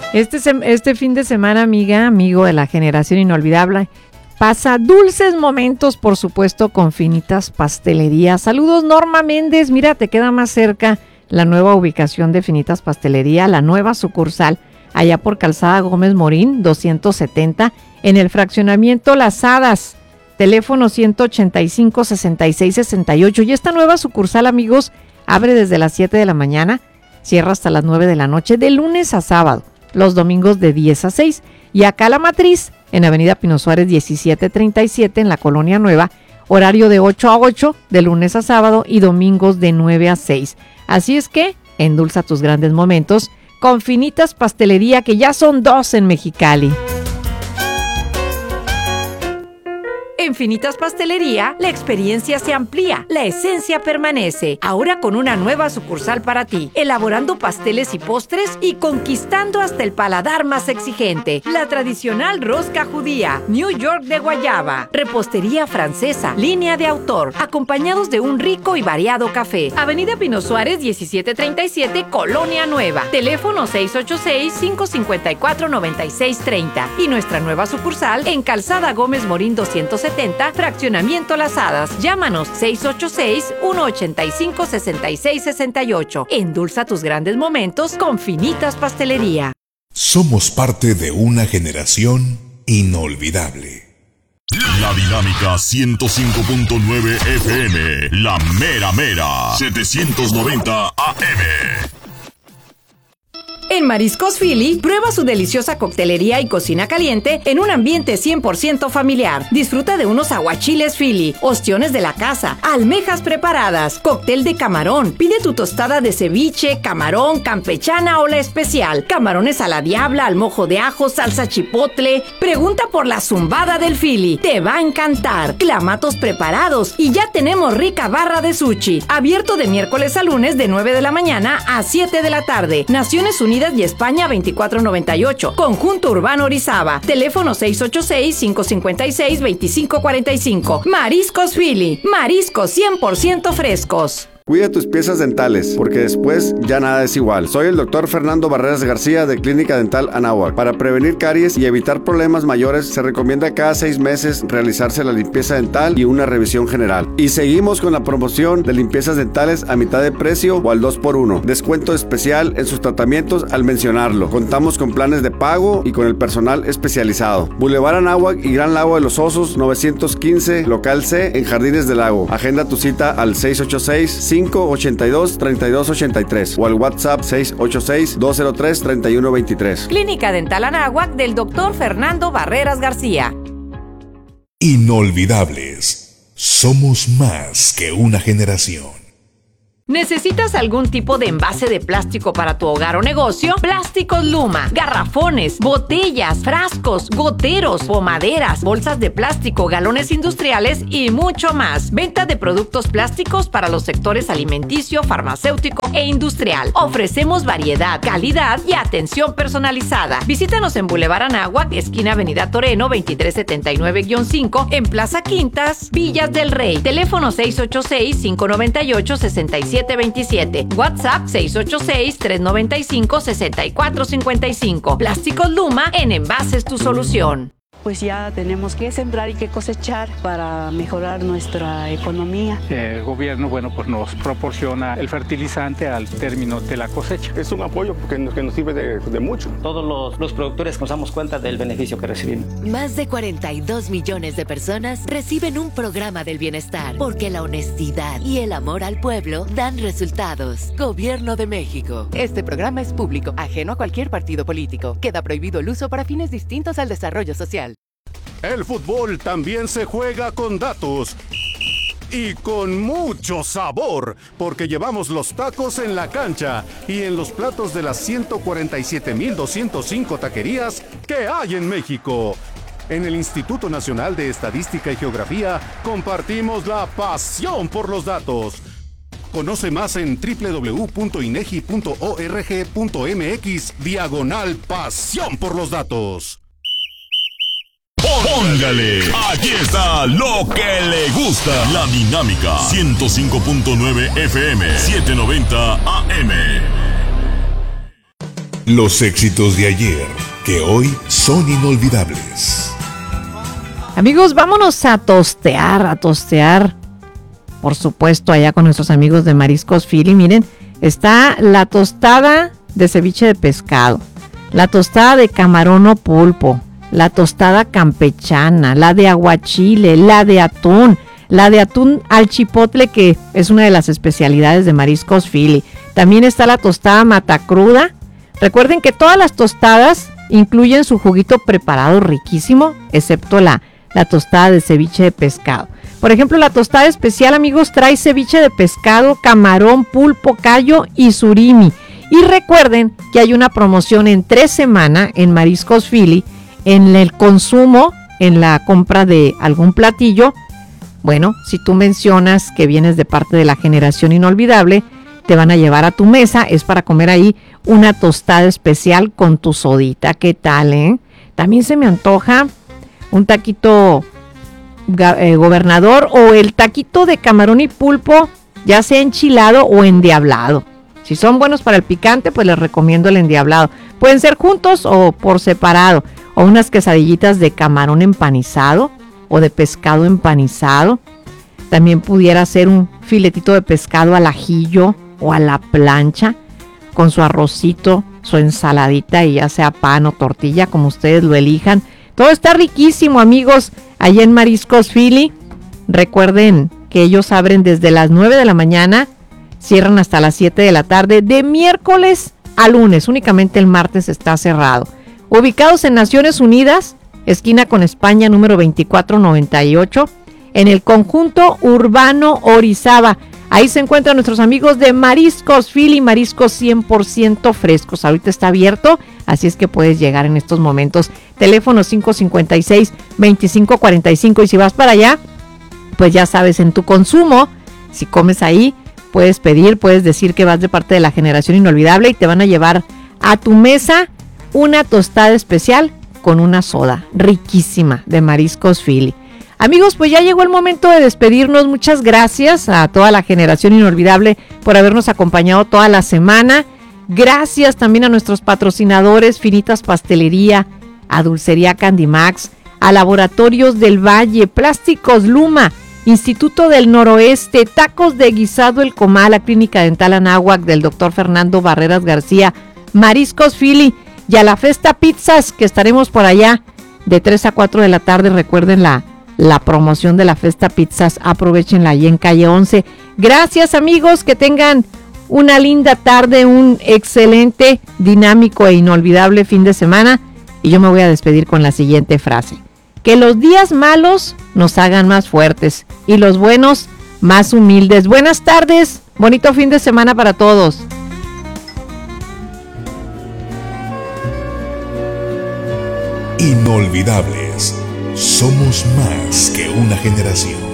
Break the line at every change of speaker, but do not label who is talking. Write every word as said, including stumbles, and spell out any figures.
Este, este fin de semana, amiga, amigo de la generación inolvidable, pasa dulces momentos, por supuesto, con Finitas Pastelería. Saludos, Norma Méndez. Mira, te queda más cerca la nueva ubicación de Finitas Pastelería, la nueva sucursal, allá por Calzada Gómez Morín, doscientos setenta, en el fraccionamiento Las Hadas. Teléfono ciento ochenta y cinco, sesenta y seis, sesenta y ocho. Y esta nueva sucursal, amigos, abre desde las siete de la mañana, cierra hasta las nueve de la noche, de lunes a sábado, los domingos de diez a seis. Y acá la matriz, en Avenida Pino Suárez diecisiete treinta y siete, en la Colonia Nueva, horario de ocho a ocho, de lunes a sábado y domingos de nueve a seis. Así es que, endulza tus grandes momentos con Finitas Pastelería, que ya son dos en Mexicali. En Finitas Pastelería, la experiencia se amplía, la esencia permanece. Ahora con una nueva sucursal para ti, elaborando pasteles y postres y conquistando hasta el paladar más exigente. La tradicional rosca judía, New York de guayaba, repostería francesa, línea de autor, acompañados de un rico y variado café. Avenida Pino Suárez diecisiete treinta y siete, Colonia Nueva. Teléfono seis ocho seis, cinco cinco cuatro, nueve seis tres cero. Y nuestra nueva sucursal en Calzada Gómez Morín doscientos setenta, fraccionamiento Las Hadas. Llámanos seis ocho seis, uno ocho cinco, seis seis seis ocho. Endulza tus grandes momentos con Finitas Pastelería.
Somos parte de una generación inolvidable.
La Dinámica ciento cinco punto nueve F M, la mera mera, setecientos noventa A M.
En Mariscos Philly, prueba su deliciosa coctelería y cocina caliente en un ambiente cien por ciento familiar. Disfruta de unos aguachiles Philly, ostiones de la casa, almejas preparadas, cóctel de camarón. Pide tu tostada de ceviche, camarón, campechana o la especial. Camarones a la diabla, al mojo de ajo, salsa chipotle. Pregunta por la zumbada del Philly. Te va a encantar. Clamatos preparados y ya tenemos rica barra de sushi. Abierto de miércoles a lunes de nueve de la mañana a siete de la tarde. Naciones Unidas y España veinticuatro noventa y ocho. Conjunto Urbano Orizaba. Teléfono seis ocho seis, cinco cinco seis, dos cinco cuatro cinco. Mariscos Philly. Mariscos cien por ciento frescos.
Cuida tus piezas dentales, porque después ya nada es igual. Soy el doctor Fernando Barreras García de Clínica Dental Anáhuac. Para prevenir caries y evitar problemas mayores, se recomienda cada seis meses realizarse la limpieza dental y una revisión general. Y seguimos con la promoción de limpiezas dentales a mitad de precio o al dos por uno. Descuento especial en sus tratamientos al mencionarlo. Contamos con planes de pago y con el personal especializado. Boulevard Anáhuac y Gran Lago de los Osos, novecientos quince, local C, en Jardines del Lago. Agenda tu cita al seis ocho seis, cinco ocho dos, tres dos ocho tres o al WhatsApp seis ocho seis, dos cero tres, tres uno dos tres.
Clínica Dental Anáhuac del doctor Fernando Barreras García.
Inolvidables. Somos más que una generación.
¿Necesitas algún tipo de envase de plástico para tu hogar o negocio? Plásticos Luma, garrafones, botellas, frascos, goteros, pomaderas, bolsas de plástico, galones industriales y mucho más. Venta de productos plásticos para los sectores alimenticio, farmacéutico e industrial. Ofrecemos variedad, calidad y atención personalizada. Visítanos en Boulevard Anáhuac, esquina Avenida Toreno, veintitrés setenta y nueve guión cinco, en Plaza Quintas, Villas del Rey. Teléfono seis ocho seis, cinco nueve ocho, seis siete veintisiete. WhatsApp seis ocho seis, tres nueve cinco, seis cuatro cinco cinco. Plásticos Luma, en envases tu solución.
Pues ya tenemos que sembrar y que cosechar para mejorar nuestra economía.
El gobierno, bueno, pues nos proporciona el fertilizante al término de la cosecha.
Es un apoyo que nos, que nos sirve de, de mucho.
Todos los, los productores nos damos cuenta del beneficio que recibimos.
Más de cuarenta y dos millones de personas reciben un programa del bienestar, porque la honestidad y el amor al pueblo dan resultados. Gobierno de México.
Este programa es público, ajeno a cualquier partido político. Queda prohibido el uso para fines distintos al desarrollo social.
El fútbol también se juega con datos y con mucho sabor, porque llevamos los tacos en la cancha y en los platos de las ciento cuarenta y siete mil doscientos cinco taquerías que hay en México. En el Instituto Nacional de Estadística y Geografía compartimos la pasión por los datos. Conoce más en doble u doble u doble u punto inegi punto org punto mx diagonal pasión por los datos.
Póngale, aquí está lo que le gusta. La Dinámica ciento cinco punto nueve F M, setecientos noventa A M.
Los éxitos de ayer, que hoy son inolvidables.
Amigos, vámonos a tostear, a tostear. Por supuesto, allá con nuestros amigos de Mariscos Philly. Miren, está la tostada de ceviche de pescado, la tostada de camarón o pulpo, la tostada campechana, la de aguachile, la de atún, la de atún al chipotle, que es una de las especialidades de Mariscos Philly. También está la tostada matacruda. Recuerden que todas las tostadas incluyen su juguito preparado riquísimo, excepto la, la tostada de ceviche de pescado. Por ejemplo, la tostada especial, amigos, trae ceviche de pescado, camarón, pulpo, callo y surimi. Y recuerden que hay una promoción en tres semanas en Mariscos Philly en el consumo, en la compra de algún platillo. Bueno, si tú mencionas que vienes de parte de la generación inolvidable, te van a llevar a tu mesa. Es para comer ahí una tostada especial con tu sodita. ¿Qué tal, eh? También se me antoja un taquito eh, gobernador o el taquito de camarón y pulpo, ya sea enchilado o endiablado. Si son buenos para el picante, pues les recomiendo el endiablado. Pueden ser juntos o por separado. O unas quesadillitas de camarón empanizado o de pescado empanizado. También pudiera ser un filetito de pescado al ajillo o a la plancha con su arrocito, su ensaladita y ya sea pan o tortilla, como ustedes lo elijan. Todo está riquísimo, amigos, allá en Mariscos Philly. Recuerden que ellos abren desde las nueve de la mañana, cierran hasta las siete de la tarde, de miércoles a lunes. Únicamente el martes está cerrado. Ubicados en Naciones Unidas, esquina con España, número veinticuatro noventa y ocho, en el conjunto urbano Orizaba. Ahí se encuentran nuestros amigos de Mariscos Philly, mariscos cien por ciento frescos. Ahorita está abierto, así es que puedes llegar en estos momentos. Teléfono cinco cinco seis, veinticinco cuarenta y cinco. Y si vas para allá, pues ya sabes, en tu consumo, si comes ahí, puedes pedir, puedes decir que vas de parte de la generación inolvidable y te van a llevar a tu mesa una tostada especial con una soda riquísima de Mariscos Philly. Amigos, pues ya llegó el momento de despedirnos. Muchas gracias a toda la generación inolvidable por habernos acompañado toda la semana. Gracias también a nuestros patrocinadores, Finitas Pastelería, a Dulcería Candimax, a Laboratorios del Valle, Plásticos Luma, Instituto del Noroeste, Tacos de Guisado El Comal, la Clínica Dental Anáhuac del doctor Fernando Barreras García, Mariscos Philly y a la Festa Pizzas, que estaremos por allá de tres a cuatro de la tarde. Recuerden la la promoción de la Festa Pizzas, aprovechenla ahí en calle once. Gracias, amigos, que tengan una linda tarde, un excelente, dinámico e inolvidable fin de semana. Y yo me voy a despedir con la siguiente frase: que los días malos nos hagan más fuertes y los buenos más humildes. Buenas tardes, bonito fin de semana para todos.
Inolvidables. Somos más que una generación.